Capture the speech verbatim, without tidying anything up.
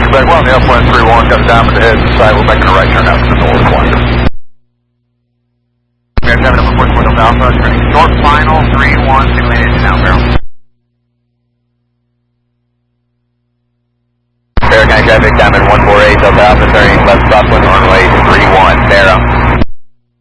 back one, the F one three one, got a diamond ahead, side, we're making a right turn out to the north one. We have seven number four, four, Alpha, turning short final, three one, single lane engine out, barrel. Paragon traffic, diamond one four eight, Delta Alpha, turning left crosswind runway three one, Sarah.